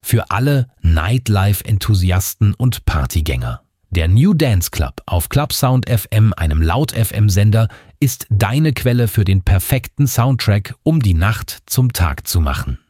Für alle Nightlife-Enthusiasten und Partygänger. Der New Dance Club auf Clubsound FM, einem Laut-FM-Sender, ist deine Quelle für den perfekten Soundtrack, um die Nacht zum Tag zu machen.